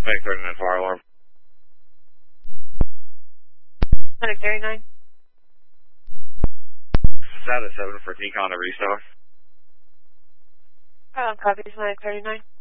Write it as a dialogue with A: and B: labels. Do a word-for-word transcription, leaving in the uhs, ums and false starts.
A: Medic thirty-nine fire alarm.
B: Medic thirty-nine.
A: Status seven for Decon to restock.
B: Um, copies, Medic thirty-nine.